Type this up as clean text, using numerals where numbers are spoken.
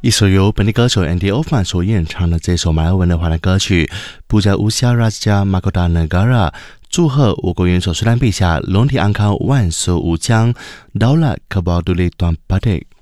一首由本地歌手 Andy Hoffman 所演唱的这首马来文的华人歌曲《Puja Usia Raja Mahkota Negara》，祝贺我国元首苏丹陛下龙体安康万寿无疆，daulat kebadulitan Batik。